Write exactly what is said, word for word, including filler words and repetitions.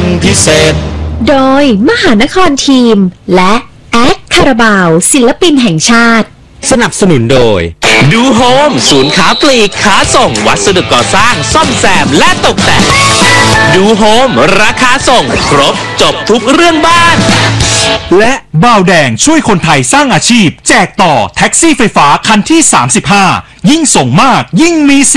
พิเศษโดยมหานครทีมและแอดคาราบาวศิลปินแห่งชาติสนับสนุนโดยดูโฮมศูนย์ค้าปลีกค้าส่งวัสดุก่อสร้างซ่อมแซมและตกแต่งดูโฮมราคาส่งครบจบทุกเรื่องบ้านและบ่าวแดงช่วยคนไทยสร้างอาชีพแจกต่อแท็กซี่ไฟฟ้าคันที่สามสิบห้ายิ่งส่งมากยิ่งมีสิ